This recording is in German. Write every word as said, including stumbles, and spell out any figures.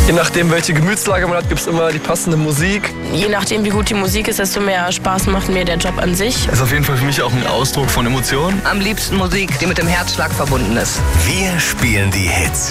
Je nachdem, welche Gemütslage man hat, gibt es immer die passende Musik. Je nachdem, wie gut die Musik ist, desto mehr Spaß macht mir der Job an sich. Das ist auf jeden Fall für mich auch ein Ausdruck von Emotionen. Am liebsten Musik, die mit dem Herzschlag verbunden ist. Wir spielen die Hits.